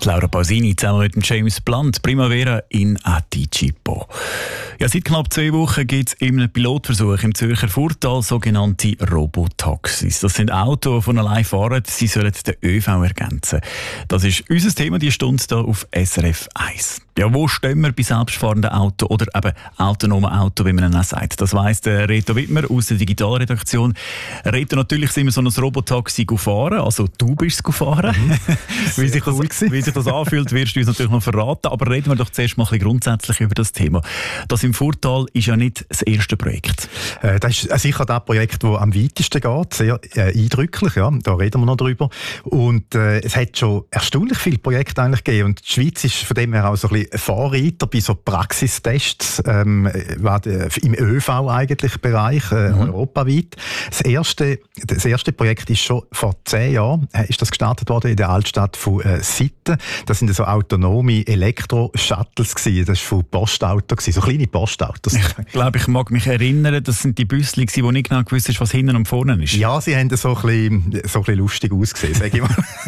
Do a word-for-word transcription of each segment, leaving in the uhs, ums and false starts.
Laura Pausini zusammen mit dem James Blunt, Primavera in Anticipo. Ja, seit knapp zwei Wochen gibt es in einem Pilotversuch im Zürcher Furtal sogenannte Robotaxis. Das sind Autos, die von allein fahren, sie sollen den ÖV ergänzen. Das ist unser Thema, die Stunde hier auf S R F eins. Ja, wo stehen wir bei selbstfahrenden Autos oder eben autonomen Autos, wie man es auch sagt? Das weiss der Reto Wittmer aus der Digitalredaktion. Reto, natürlich sind wir so ein Robotaxi gefahren, also du bist es gefahren. Mhm. wie, sich das, wie sich das anfühlt, wirst du uns natürlich noch verraten. Aber reden wir doch zuerst mal ein bisschen grundsätzlich über das Thema. Das im Furtal ist ja nicht das erste Projekt. Äh, das ist sicher das Projekt, das am weitesten geht. Sehr äh, eindrücklich, ja. Da reden wir noch drüber. Und äh, es hat schon erstaunlich viele Projekte eigentlich gegeben. Und die Schweiz ist von dem her auch so ein bisschen Vorreiter bei so Praxistests ähm, im ÖV eigentlich Bereich, äh, mhm. europaweit. Das erste, das erste Projekt ist schon vor zehn Jahren ist das gestartet worden in der Altstadt von äh, Sitten. Das sind so autonome Elektro-Shuttles gewesen. Das war von Postauto gewesen, so kleine Postautos. Ich glaube, ich mag mich erinnern, das sind die Büssli gewesen, wo nicht genau gewusst ist, was hinten und vorne ist. Ja, sie haben so ein bisschen, so ein bisschen lustig ausgesehen, sage ich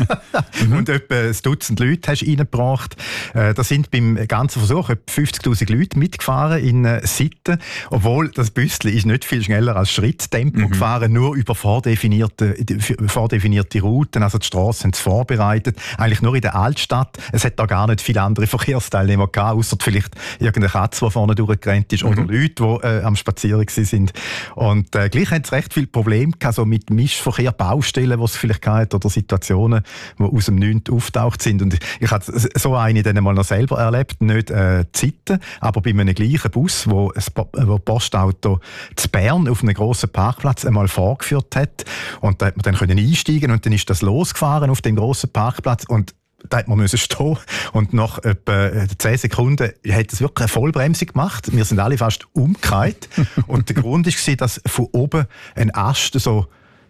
mal. Und etwa ein Dutzend Leute hast du reingebracht. Äh, da sind beim ganzen Versuch etwa fünfzigtausend Leute mitgefahren in äh, Sitten. Obwohl das Büssli ist nicht viel schneller als Schritttempo mhm. gefahren, nur über vordefinierte, vordefinierte Routen. Also die Strassen haben es vorbereitet. Eigentlich nur in der Altstadt. Es hat da gar nicht viele andere Verkehrsteilnehmer gehabt, außer vielleicht irgendeine Katze, die vorne durchgerannt ist, mhm. oder Leute, die äh, am Spazieren sind. Und äh, gleich haben sie recht viele Probleme gehabt, so mit Mischverkehr, Baustellen, die es vielleicht gab, oder Situationen, die aus dem Nichts auftaucht sind. Und ich habe so eine dann mal noch selber erlebt, nicht äh, Zeiten, aber bei einem gleichen Bus, wo das Postauto zu Bern auf einem grossen Parkplatz einmal vorgeführt hat. Und da hat man dann können einsteigen und dann ist das losgefahren auf dem grossen Parkplatz und da hat man müssen stehen und nach etwa zehn Sekunden hat es wirklich eine Vollbremsung gemacht. Wir sind alle fast umgekehrt und der Grund war, dass von oben ein Ast so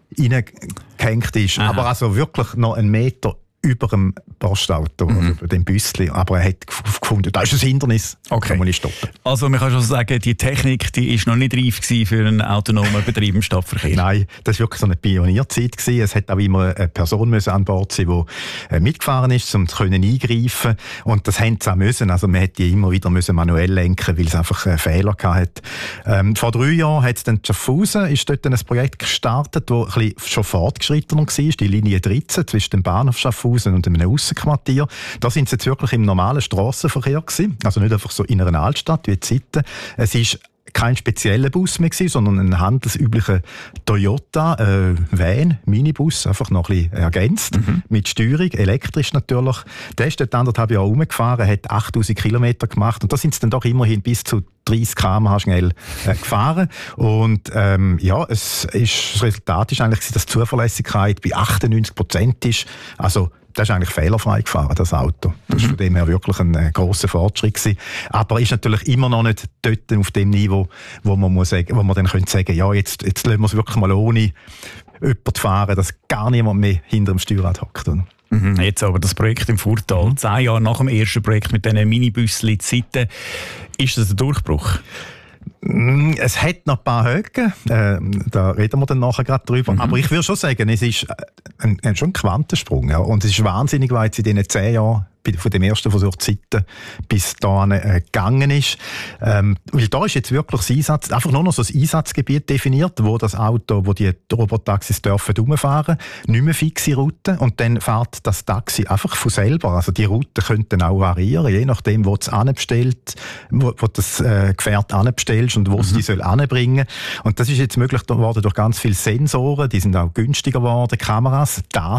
reingehängt ist, Aha. aber also wirklich noch einen Meter über dem Postauto, mhm. also über dem Büssli. Aber er hat gefunden, das ist ein Hindernis, okay. kann man nicht stoppen. Also man kann schon sagen, die Technik die ist noch nicht reif gewesen für einen autonomen Betrieb im Stadtverkehr. Nein, das war wirklich so eine Pionierzeit gewesen. Es hat auch immer eine Person müssen an Bord sein, die mitgefahren ist, um zu eingreifen. Und das haben sie auch müssen. Also man hätte immer wieder müssen manuell lenken, weil es einfach einen Fehler hatte. Ähm, vor drei Jahren hat es dann Schaffhausen, ist dort ein Projekt gestartet, das ein bisschen schon fortgeschrittener war, die Linie dreizehn zwischen dem Bahnhof Schaffhausen und einem Aussenquartier. Da sind sie jetzt wirklich im normalen Strassenverkehr gewesen. Also nicht einfach so in einer Altstadt wie in Sitten. Es ist kein spezieller Bus mehr gewesen, sondern ein handelsüblicher Toyota äh, Van, Minibus, einfach noch ein bisschen ergänzt, mhm. mit Steuerung, elektrisch natürlich. Der ist dort anderthalb Jahre rumgefahren, hat achttausend Kilometer gemacht und da sind sie dann doch immerhin bis zu dreißig Kilometer pro Stunde schnell äh, gefahren. Und ähm, ja, es ist, das Resultat ist eigentlich, dass die Zuverlässigkeit bei achtundneunzig Prozent ist. Also das ist eigentlich fehlerfrei gefahren, das Auto. Das war mhm. von dem her wirklich ein äh, grosser Fortschritt gewesen. Aber ist natürlich immer noch nicht dort auf dem Niveau, wo man, muss sagen, wo man dann könnte sagen, ja, jetzt, jetzt lassen wir es wirklich mal ohne jemanden fahren, dass gar niemand mehr hinter dem Steuerrad hockt. Mhm. Jetzt aber das Projekt im Furtal, mhm. zehn Jahre nach dem ersten Projekt mit diesen Minibüssen in Sitten, ist das ein Durchbruch? Es hat noch ein paar Höhen, äh, da reden wir dann nachher gerade drüber. Mhm. Aber ich würde schon sagen, es ist ein, ein, schon ein Quantensprung. Ja. Und es ist wahnsinnig, weil jetzt in diesen zehn Jahren von dem ersten Versuch Zeiten bis dahin äh, gegangen ist. Ähm, weil da ist jetzt wirklich das Einsatz, einfach nur noch so ein Einsatzgebiet definiert, wo das Auto, wo die Robotaxis dürfen rumfahren, nicht mehr fixe Routen und dann fährt das Taxi einfach von selber. Also die Routen könnten auch variieren, je nachdem, wo du anbestellt, wo, wo das äh, Gefährt anbestellst und wo mhm. es die soll anbringen. Und das ist jetzt möglich geworden durch ganz viele Sensoren, die sind auch günstiger geworden, Kameras, Daten